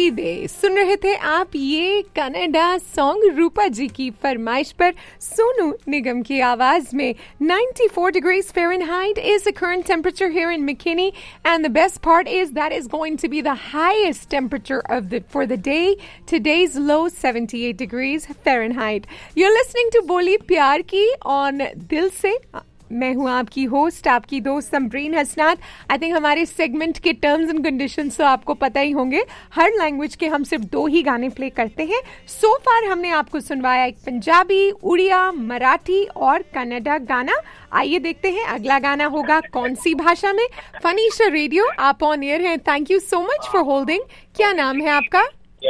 दे। सुन रहे थे आप ये कनाडा सॉन्ग रूपा जी की फरमाइश पर सोनू निगम की आवाज में। 94 degrees Fahrenheit is the current temperature here in McKinney, and the best part is that is going to be the highest temperature for the day. Today's low 78 degrees Fahrenheit. You're listening to बोली प्यार की on दिल से। मैं हूँ आपकी host, आपकी दोस्त समरीन हसनात। आई थिंक हमारे सेगमेंट के टर्म्स एंड कंडीशंस तो आपको पता ही होंगे। हर लैंग्वेज के हम सिर्फ 2 ही गाने प्ले करते हैं। सो फार हमने आपको सुनवाया एक पंजाबी, उड़िया, मराठी और कन्नड़ा गाना। आइए देखते हैं अगला गाना होगा कौन सी भाषा में। फनीशा रेडियो, आप ऑन एयर हैं। Thank you so much for holding. क्या नाम है आपका?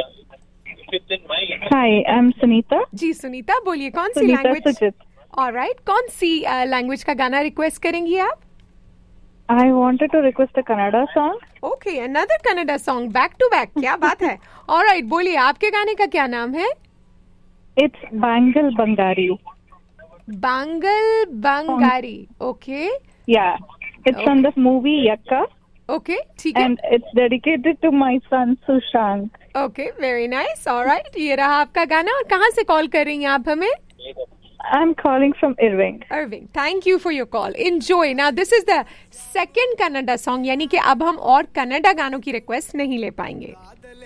हाय, आई एम सुनीता। जी सुनीता, बोलिए कौन सी लैंग्वेज? ऑलराइट, कौन सी लैंग्वेज का गाना रिक्वेस्ट करेंगी आप? I wanted to request a Kannada song. Okay, another Kannada song, back to back. क्या बात है? Alright, बोलिए आपके गाने का क्या नाम है? It's Bangal Bangari. Bangal Bangari. Okay. Yeah, it's from the movie Yakka. Okay, ठीक है. And it's dedicated to my son Sushank. Okay, very nice. Alright, ये रहा आपका गाना। और कहाँ से कॉल कर रही हैं आप हमें? I'm calling from Irving. Irving, thank you for your call. Enjoy. Now this is the second Kannada song, यानी कि अब हम और कन्नड़ा गानों की रिक्वेस्ट नहीं ले पाएंगे।